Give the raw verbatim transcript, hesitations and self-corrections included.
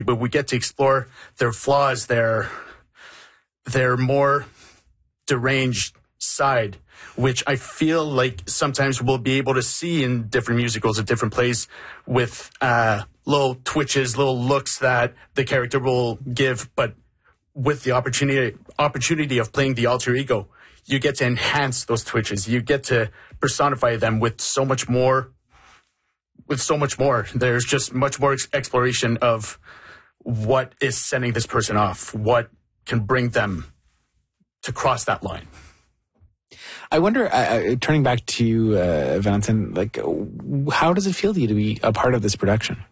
but we get to explore their flaws, their their more deranged side, which I feel like sometimes we'll be able to see in different musicals at different plays with uh, little twitches, little looks that the character will give, but with the opportunity opportunity of playing the alter ego, you get to enhance those twitches. You get to personify them with so much more. With so much more, there's just much more ex- exploration of what is sending this person off, what can bring them to cross that line. I wonder, uh, turning back to you, uh, Valentin, like, how does it feel to you to be a part of this production?